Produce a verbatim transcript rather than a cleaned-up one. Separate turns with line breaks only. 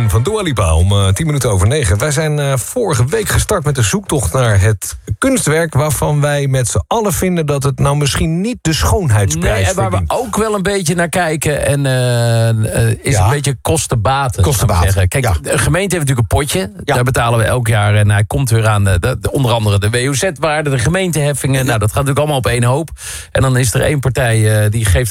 Dream van Dua Lipa om uh, tien minuten over negen. Wij zijn uh, vorige week gestart met de zoektocht naar het kunstwerk... waarvan wij met z'n allen vinden dat het nou misschien niet de schoonheidsprijs
nee, en waar
verdient.
we ook wel een beetje naar kijken... en uh, uh, is ja. een beetje kosten-baten.
Kosten-baten.
Kijk,
ja.
de gemeente heeft natuurlijk een potje.
Ja.
Daar betalen we elk jaar. En hij komt weer aan de, de, de, onder andere de W O Z-waarde, de gemeenteheffingen. Ja. Nou, dat gaat natuurlijk allemaal op één hoop. En dan is er één partij uh, die geeft